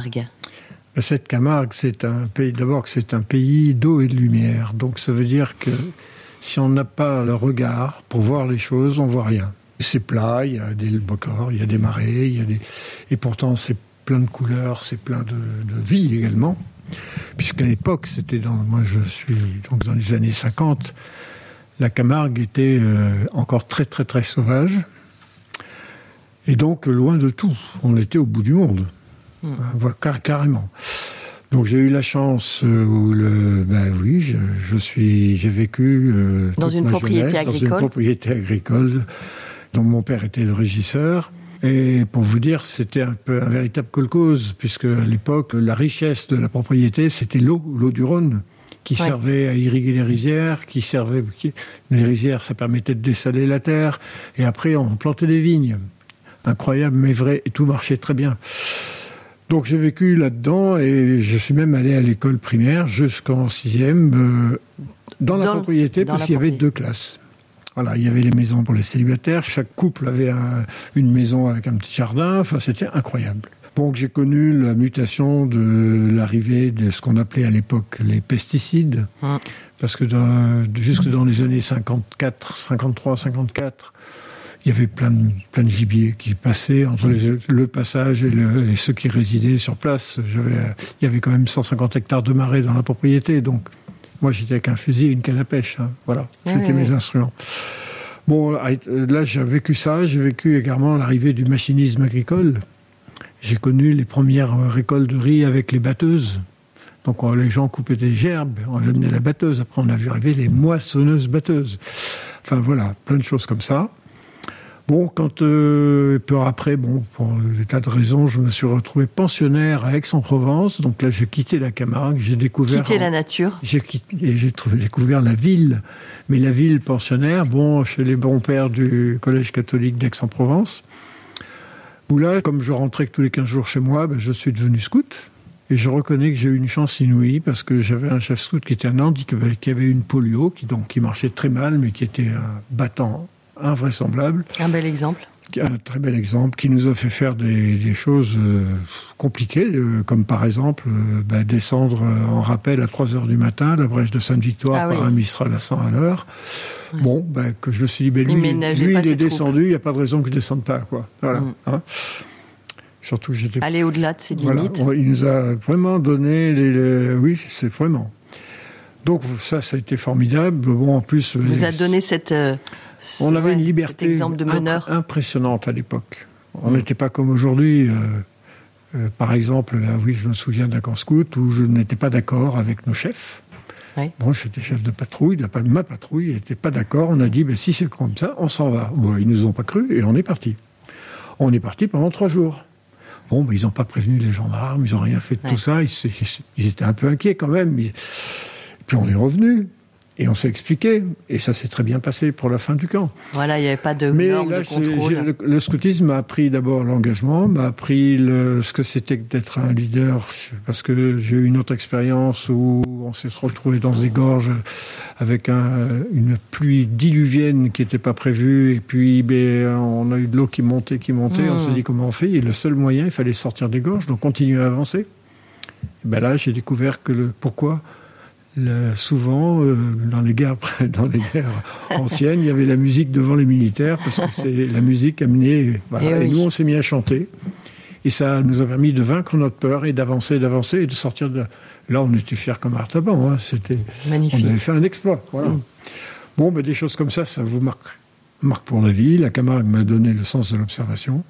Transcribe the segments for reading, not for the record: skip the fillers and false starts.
Camargue? Cette Camargue, c'est un pays d'eau et de lumière. Donc ça veut dire que si on n'a pas le regard pour voir les choses, on voit rien. C'est plat, il y a des bocors, il y a des marais, et pourtant c'est plein de couleurs, c'est plein de vie également. Puisqu'à l'époque, moi je suis donc dans les années 50, la Camargue était encore très très très sauvage. Et donc loin de tout, on était au bout du monde. Carrément. Donc j'ai eu la chance j'ai vécu dans une propriété agricole. Dans une propriété agricole dont mon père était le régisseur. Et pour vous dire, c'était un véritable kolkhoz, puisque à l'époque, la richesse de la propriété, c'était l'eau du Rhône, qui servait à irriguer les rizières, les rizières, ça permettait de dessaler la terre, et après on plantait des vignes. Incroyable, mais vrai, et tout marchait très bien. Donc j'ai vécu là-dedans et je suis même allé à l'école primaire jusqu'en 6e dans la propriété parce qu'il y avait 2 classes. Voilà, il y avait les maisons pour les célibataires, chaque couple avait une maison avec un petit jardin, enfin c'était incroyable. Donc j'ai connu la mutation de l'arrivée de ce qu'on appelait à l'époque les pesticides, parce que jusque dans les années 53, 54, il y avait plein de gibier qui passaient entre le passage et ceux qui résidaient sur place. Il y avait quand même 150 hectares de marais dans la propriété, donc moi j'étais avec un fusil et une canne à pêche. Voilà, c'était mes instruments. Bon, là j'ai vécu ça, j'ai vécu également l'arrivée du machinisme agricole. J'ai connu les premières récoltes de riz avec les batteuses. Donc les gens coupaient des gerbes, on amenait la batteuse. Après on a vu arriver les moissonneuses batteuses. Enfin voilà, plein de choses comme ça. Bon, peu après, pour des tas de raisons, je me suis retrouvé pensionnaire à Aix-en-Provence. Donc là, j'ai quitté la Camargue, j'ai découvert... Quitté la nature. J'ai découvert la ville. Mais la ville pensionnaire, chez les bons pères du Collège catholique d'Aix-en-Provence, où là, comme je rentrais que tous les 15 jours chez moi, je suis devenu scout. Et je reconnais que j'ai eu une chance inouïe, parce que j'avais un chef scout qui était un handicapé, qui avait une polio, qui marchait très mal, mais qui était un battant invraisemblable. Un bel exemple. Un très bel exemple qui nous a fait faire des choses compliquées, comme par exemple descendre en rappel à 3h du matin la brèche de Sainte-Victoire par un Mistral à 100 à l'heure. Bon, que je me suis dit, lui il est descendu, il n'y a pas de raison que je ne descende pas, quoi. Voilà. Surtout que j'étais... Aller au-delà de ses limites. Il nous a vraiment donné oui, c'est vraiment. Donc ça a été formidable. Bon, en plus... Vous a donné on avait une liberté exemple de meneur impressionnante à l'époque. On n'était pas comme aujourd'hui. Par exemple, là, je me souviens d'un camp scout où je n'étais pas d'accord avec nos chefs. Oui. J'étais chef de patrouille. Ma patrouille n'était pas d'accord. On a dit, si c'est comme ça, on s'en va. Ils ne nous ont pas cru et on est parti. On est parti pendant 3 jours. Ils n'ont pas prévenu les gendarmes, ils n'ont rien fait de tout ça. Ils étaient un peu inquiets quand même. Puis on est revenu. Et on s'est expliqué, et ça s'est très bien passé pour la fin du camp. Voilà, il n'y avait pas de normes de contrôle. Le scoutisme m'a appris d'abord l'engagement, m'a appris ce que c'était d'être un leader, parce que j'ai eu une autre expérience où on s'est retrouvé dans des gorges avec une pluie diluvienne qui n'était pas prévue, et puis on a eu de l'eau qui montait, on s'est dit comment on fait, et le seul moyen, il fallait sortir des gorges, donc continuer à avancer. Et là, j'ai découvert pourquoi... souvent, dans les guerres anciennes, il y avait la musique devant les militaires, parce que c'est la musique amenée. Et nous, on s'est mis à chanter. Et ça nous a permis de vaincre notre peur et d'avancer et de sortir de... Là, on était fiers comme Artaban. C'était magnifique. On avait fait un exploit. Voilà. Des choses comme ça vous marque pour la vie. La Camargue m'a donné le sens de l'observation.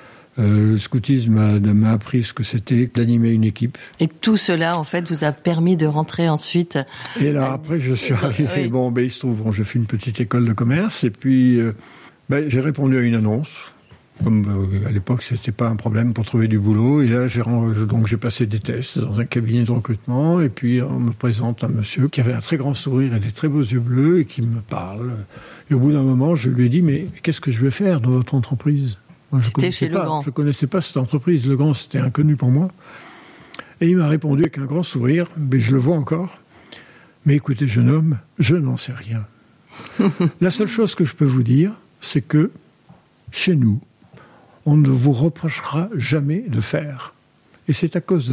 Le scoutisme m'a appris ce que c'était d'animer une équipe. Et tout cela, en fait, vous a permis de rentrer ensuite... Et là, après, je suis arrivé... il se trouve, j'ai fait une petite école de commerce, et puis j'ai répondu à une annonce. Comme à l'époque, c'était pas un problème pour trouver du boulot. Et là, j'ai passé des tests dans un cabinet de recrutement, et puis on me présente un monsieur qui avait un très grand sourire et des très beaux yeux bleus, et qui me parle. Et au bout d'un moment, je lui ai dit, mais qu'est-ce que je vais faire dans votre entreprise ? Moi, je ne connaissais pas cette entreprise. Le Grand, c'était inconnu pour moi. Et il m'a répondu avec un grand sourire, mais je le vois encore. Mais écoutez, jeune homme, je n'en sais rien. La seule chose que je peux vous dire, c'est que chez nous, on ne vous reprochera jamais de faire. Et c'est à cause de